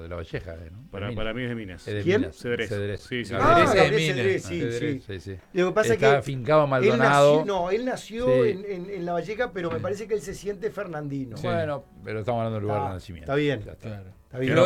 de La Valleja, ¿no? Para mí es de Minas. Es de ¿Quién? Minas. Cedrés. Cedrés. Sí, sí. Cedrés, sí, Cedrés, sí. sí. Lo que pasa es Está que afincado en Maldonado. él nació Sí. en La Valleja, pero me parece que él se siente fernandino. Bueno, pero estamos hablando del lugar de Está nacimiento. bien. Ya está. Claro. Está bien.